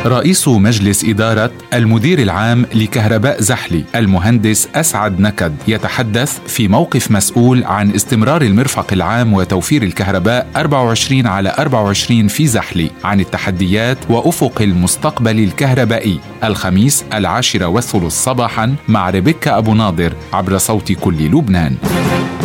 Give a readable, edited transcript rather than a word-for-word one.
رئيس مجلس إدارة المدير العام لكهرباء زحلي المهندس أسعد نكد يتحدث في موقف مسؤول عن استمرار المرفق العام وتوفير الكهرباء 24/24 في زحلي عن التحديات وأفق المستقبل الكهربائي. الخميس 10:10 صباحا مع ريبيكا أبو ناظر عبر صوت كل لبنان.